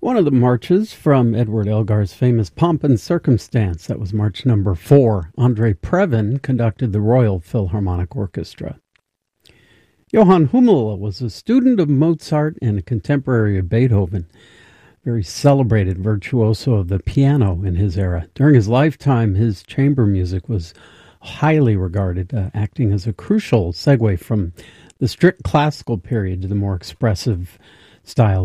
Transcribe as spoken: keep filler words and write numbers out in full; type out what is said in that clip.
One of the marches from Edward Elgar's famous Pomp and Circumstance. That was march number four. Andre Previn conducted the Royal Philharmonic Orchestra. Johann Hummel was a student of Mozart and a contemporary of Beethoven. Very celebrated virtuoso of the piano in his era. During his lifetime, his chamber music was highly regarded, uh, acting as a crucial segue from the strict classical period to the more expressive style